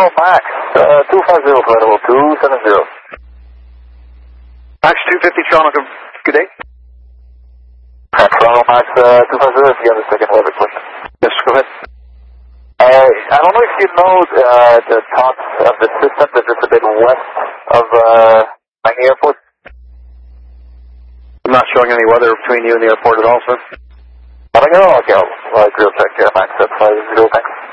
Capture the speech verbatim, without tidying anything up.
Toronto Max, uh, two five zero for level two seven zero. Max two fifty Toronto, good day. Uh, Toronto Max, uh, two five zero, if you have a second weather question. Yes, go ahead. Uh, I don't know if you know uh, the top of the system that's just a bit west of uh, Miami Airport. I'm not showing any weather between you and the airport at all, sir. I don't know, okay, I'll uh, grill check, uh, Max, that's five zero, thanks.